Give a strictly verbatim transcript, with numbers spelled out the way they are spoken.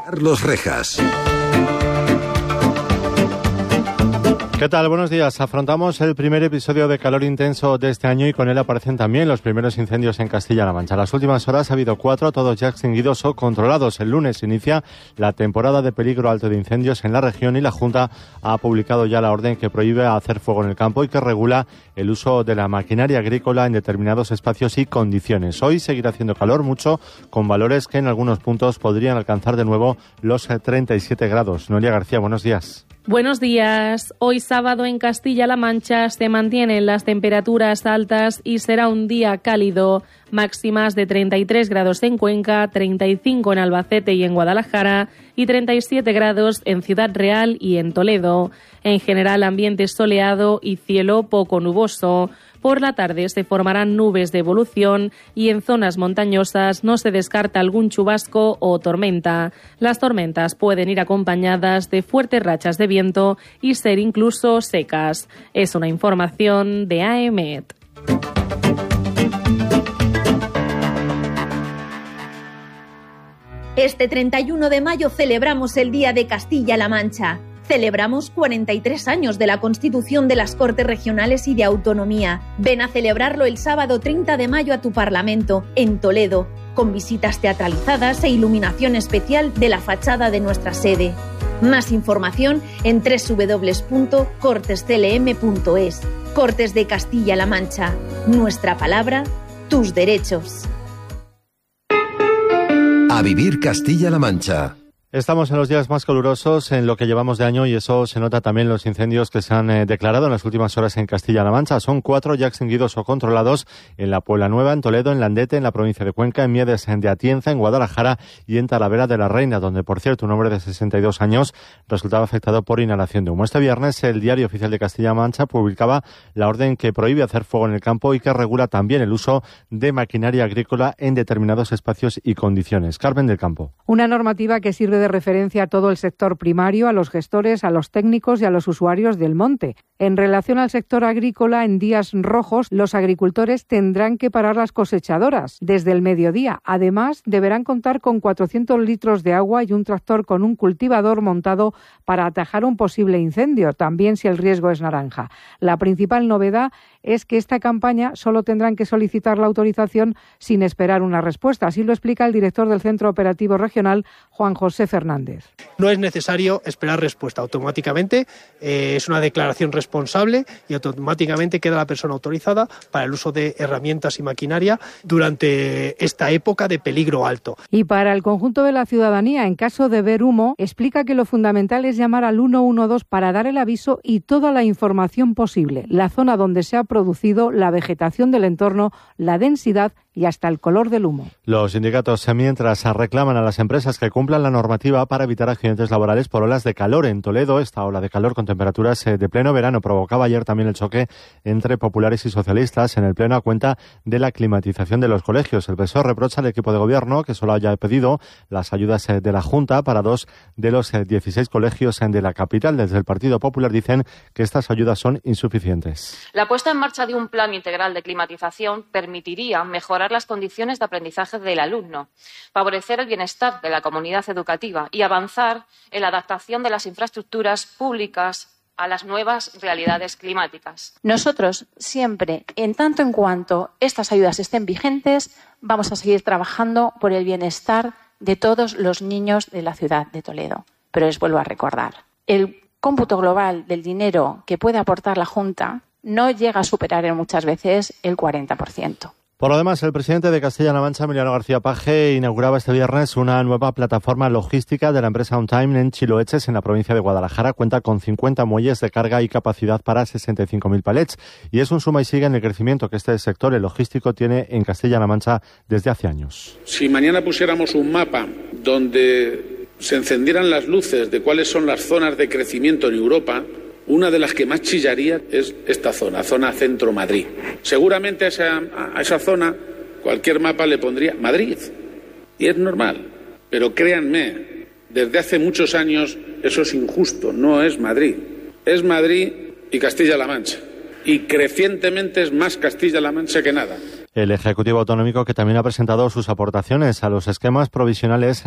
Carlos Rejas. ¿Qué tal? Buenos días. Afrontamos el primer episodio de calor intenso de este año y con él aparecen también los primeros incendios en Castilla-La Mancha. En las últimas horas ha habido cuatro, todos ya extinguidos o controlados. El lunes inicia la temporada de peligro alto de incendios en la región y la Junta ha publicado ya la orden que prohíbe hacer fuego en el campo y que regula el uso de la maquinaria agrícola en determinados espacios y condiciones. Hoy seguirá haciendo calor, mucho, con valores que en algunos puntos podrían alcanzar de nuevo los treinta y siete grados. Noelia García, buenos días. Buenos días. Hoy sábado en Castilla-La Mancha se mantienen las temperaturas altas y será un día cálido. Máximas de treinta y tres grados en Cuenca, treinta y cinco en Albacete y en Guadalajara y treinta y siete grados en Ciudad Real y en Toledo. En general, ambiente soleado y cielo poco nuboso. Por la tarde se formarán nubes de evolución y en zonas montañosas no se descarta algún chubasco o tormenta. Las tormentas pueden ir acompañadas de fuertes rachas de viento y ser incluso secas. Es una información de A E M E T. Este treinta y uno de mayo celebramos el Día de Castilla-La Mancha. Celebramos cuarenta y tres años de la Constitución de las Cortes Regionales y de Autonomía. Ven a celebrarlo el sábado treinta de mayo a tu Parlamento, en Toledo, con visitas teatralizadas e iluminación especial de la fachada de nuestra sede. Más información en doble u doble u doble u punto cortes c l m punto es. Cortes de Castilla-La Mancha. Nuestra palabra, tus derechos. A vivir Castilla-La Mancha. Estamos en los días más calurosos en lo que llevamos de año y eso se nota también en los incendios que se han eh, declarado en las últimas horas en Castilla-La Mancha. Son cuatro ya extinguidos o controlados en la Puebla Nueva, en Toledo, en Landete, en la provincia de Cuenca, en Miedes de Atienza, en Guadalajara y en Talavera de la Reina, donde, por cierto, un hombre de sesenta y dos años resultaba afectado por inhalación de humo. Este viernes, el Diario Oficial de Castilla-La Mancha publicaba la orden que prohíbe hacer fuego en el campo y que regula también el uso de maquinaria agrícola en determinados espacios y condiciones. Carmen del Campo. Una normativa que sirve de referencia a todo el sector primario, a los gestores, a los técnicos y a los usuarios del monte. En relación al sector agrícola, en días rojos, los agricultores tendrán que parar las cosechadoras desde el mediodía. Además, deberán contar con cuatrocientos litros de agua y un tractor con un cultivador montado para atajar un posible incendio, también si el riesgo es naranja. La principal novedad es que esta campaña solo tendrán que solicitar la autorización sin esperar una respuesta. Así lo explica el director del Centro Operativo Regional, Juan José Fernández. No es necesario esperar respuesta. Automáticamente eh, es una declaración responsable y automáticamente queda la persona autorizada para el uso de herramientas y maquinaria durante esta época de peligro alto. Y para el conjunto de la ciudadanía, en caso de ver humo, explica que lo fundamental es llamar al uno uno dos para dar el aviso y toda la información posible. La zona donde se ha producido, la vegetación del entorno, la densidad y hasta el color del humo. Los sindicatos, mientras reclaman a las empresas que cumplan la normativa para evitar accidentes laborales por olas de calor. En Toledo, esta ola de calor con temperaturas de pleno verano provocaba ayer también el choque entre populares y socialistas en el pleno a cuenta de la climatización de los colegios. El P S O E reprocha al equipo de gobierno que solo haya pedido las ayudas de la Junta para dos de los dieciséis colegios de la capital. Desde el Partido Popular dicen que estas ayudas son insuficientes. La puesta en marcha de un plan integral de climatización permitiría mejorar las condiciones de aprendizaje del alumno, favorecer el bienestar de la comunidad educativa y avanzar en la adaptación de las infraestructuras públicas a las nuevas realidades climáticas. Nosotros siempre, en tanto en cuanto estas ayudas estén vigentes, vamos a seguir trabajando por el bienestar de todos los niños de la ciudad de Toledo. Pero les vuelvo a recordar, el cómputo global del dinero que puede aportar la Junta no llega a superar en muchas veces el cuarenta por ciento. Por lo demás, el presidente de Castilla-La Mancha, Emiliano García Paje, inauguraba este viernes una nueva plataforma logística de la empresa On Time en Chiloeches, en la provincia de Guadalajara. Cuenta con cincuenta muelles de carga y capacidad para sesenta y cinco mil palets. Y es un suma y sigue en el crecimiento que este sector, el logístico, tiene en Castilla-La Mancha desde hace años. Si mañana pusiéramos un mapa donde se encendieran las luces de cuáles son las zonas de crecimiento en Europa, una de las que más chillaría es esta zona, zona centro-Madrid. Seguramente a esa, a esa zona cualquier mapa le pondría Madrid. Y es normal. Pero créanme, desde hace muchos años eso es injusto. No es Madrid. Es Madrid y Castilla-La Mancha. Y crecientemente es más Castilla-La Mancha que nada. El Ejecutivo Autonómico, que también ha presentado sus aportaciones a los esquemas provisionales